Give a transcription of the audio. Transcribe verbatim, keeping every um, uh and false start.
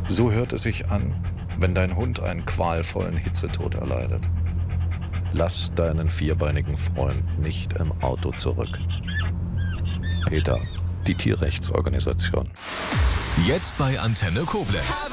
So hört es sich an, wenn dein Hund einen qualvollen Hitzetod erleidet. Lass deinen vierbeinigen Freund nicht im Auto zurück. PETA, die Tierrechtsorganisation. Jetzt bei Antenne Koblenz.